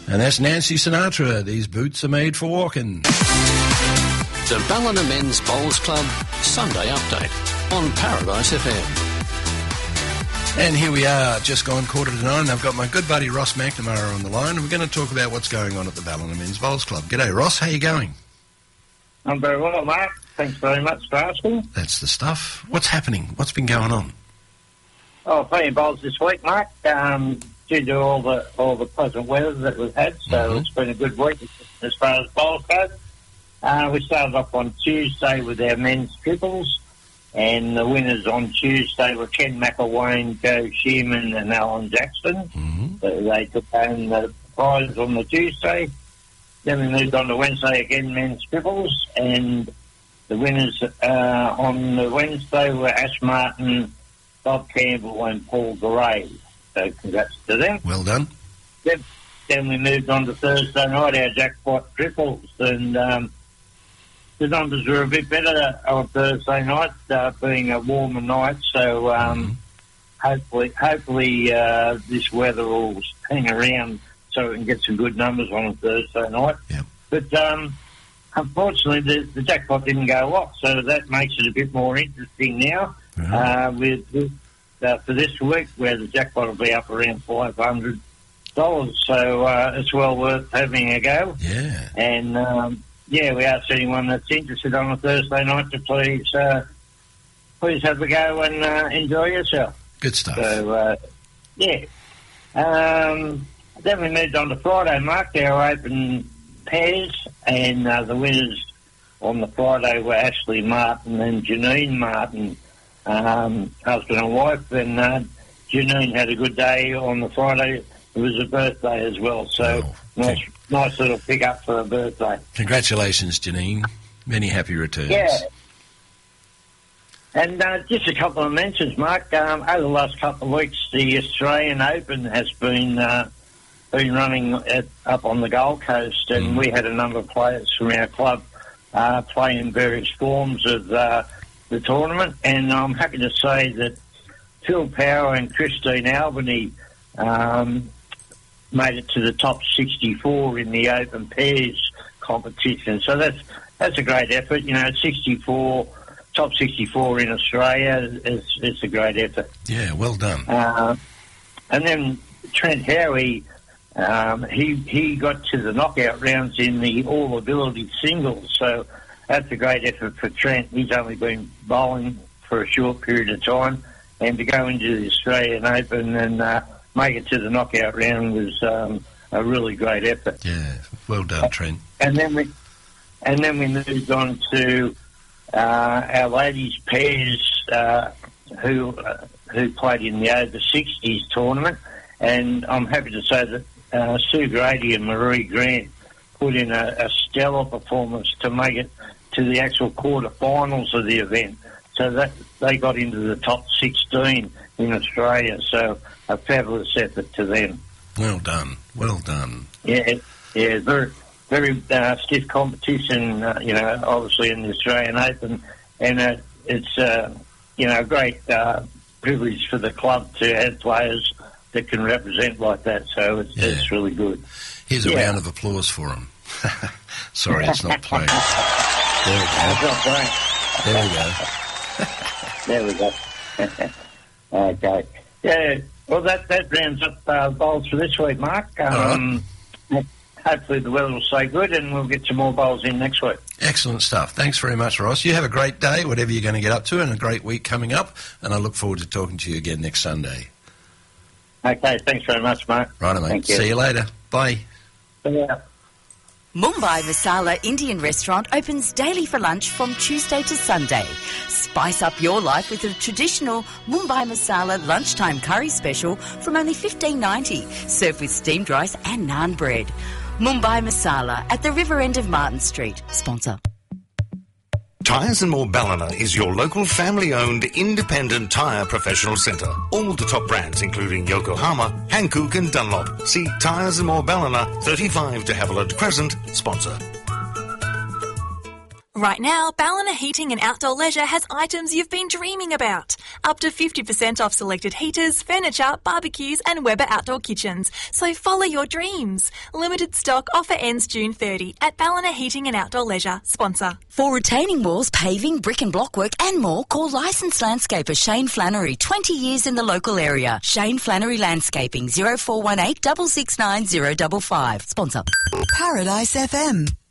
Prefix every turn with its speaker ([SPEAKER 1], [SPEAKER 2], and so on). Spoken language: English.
[SPEAKER 1] And that's Nancy Sinatra. These boots are made for walking.
[SPEAKER 2] The Ballina Men's Bowls Club Sunday Update on Paradise FM.
[SPEAKER 1] And here we are, just gone 8:45. I've got my good buddy Ross McNamara on the line, and we're going to talk about what's going on at the Ballina Men's Bowls Club. G'day, Ross. How you going?
[SPEAKER 3] I'm very well, Mark. Thanks very much for asking.
[SPEAKER 1] That's the stuff. What's happening? What's been going on?
[SPEAKER 3] Oh, plenty of bowls this week, Mark. Due to all the pleasant weather that we've had, so it's been a good week as far as bowls go. We started off on Tuesday with our men's triples, and the winners on Tuesday were Ken McElwain, Joe Shearman and Alan Jackson. So they took home the prize on the Tuesday. Then we moved on to Wednesday again, men's triples, and the winners on the Wednesday were Ash Martin, Bob Campbell and Paul Gray. So congrats to them.
[SPEAKER 1] Well done.
[SPEAKER 3] Then we moved on to Thursday night, our jackpot triples, and the numbers were a bit better on Thursday night, being a warmer night. So hopefully this weather will hang around so we can get some good numbers on Thursday night.
[SPEAKER 1] Yep.
[SPEAKER 3] But unfortunately, the jackpot didn't go off, so that makes it a bit more interesting now. For this week, where the jackpot will be up around $500, so it's well worth having a go.
[SPEAKER 1] Yeah.
[SPEAKER 3] And we ask anyone that's interested on a Thursday night to please have a go and enjoy yourself.
[SPEAKER 1] Good stuff.
[SPEAKER 3] So then we moved on to Friday, Mark, our open pairs, and the winners on the Friday were Ashley Martin and Janine Martin, husband and wife, and Janine had a good day on the Friday. It was her birthday as well, so nice little pick up for her birthday.
[SPEAKER 1] Congratulations, Janine. Many happy returns.
[SPEAKER 3] Yeah. And just a couple of mentions, Mark. Over the last couple of weeks, the Australian Open has been running up on the Gold Coast, and we had a number of players from our club play in various forms of the tournament, and I'm happy to say that Phil Power and Christine Albany made it to the top 64 in the open pairs competition. So that's a great effort. You know, top 64 in Australia is a great effort.
[SPEAKER 1] Yeah, well done.
[SPEAKER 3] And then Trent Howie, he got to the knockout rounds in the all-ability singles, so that's a great effort for Trent. He's only been bowling for a short period of time, and to go into the Australian Open and make it to the knockout round was a really great effort.
[SPEAKER 1] Yeah, well done, Trent.
[SPEAKER 3] And then we moved on to our ladies pairs who played in the over 60s tournament, and I'm happy to say that Sue Grady and Marie Grant put in a stellar performance to make it to the actual quarterfinals of the event. So that they got into the top 16 in Australia. So a fabulous effort to them.
[SPEAKER 1] Well done. Well done.
[SPEAKER 3] Yeah, very, very stiff competition, obviously in the Australian Open. And it's, a great privilege for the club to have players that can represent like that. So it's really good.
[SPEAKER 1] Here's a round of applause for them. Sorry, it's not playing. There we go.
[SPEAKER 3] It's not playing.
[SPEAKER 1] There we go.
[SPEAKER 3] There we go. Okay. Yeah, well, that rounds up bowls for this week, Mark. Hopefully the weather will stay good and we'll get some more bowls in next week.
[SPEAKER 1] Excellent stuff. Thanks very much, Ross. You have a great day, whatever you're going to get up to, and a great week coming up, and I look forward to talking to you again next Sunday.
[SPEAKER 3] Okay, thanks very much, Mark.
[SPEAKER 1] Righto, mate.
[SPEAKER 3] Thank you.
[SPEAKER 1] See you later. Bye.
[SPEAKER 3] Yeah.
[SPEAKER 4] Mumbai Masala Indian Restaurant opens daily for lunch from Tuesday to Sunday. Spice up your life with a traditional Mumbai Masala lunchtime curry special from only $15.90, served with steamed rice and naan bread. Mumbai Masala at the river end of Martin Street. Sponsor.
[SPEAKER 5] Tyres and More Ballina is your local family-owned independent tyre professional centre. All the top brands including Yokohama, Hankook and Dunlop. See Tyres and More Ballina, 35 de Havilland Crescent. Sponsor.
[SPEAKER 6] Right now, Ballina Heating and Outdoor Leisure has items you've been dreaming about. Up to 50% off selected heaters, furniture, barbecues and Weber outdoor kitchens. So follow your dreams. Limited stock offer ends June 30 at Ballina Heating and Outdoor Leisure. Sponsor.
[SPEAKER 4] For retaining walls, paving, brick and block work and more, call licensed landscaper Shane Flannery, 20 years in the local area. Shane Flannery Landscaping, 0418 669 055. Sponsor.
[SPEAKER 7] Paradise FM.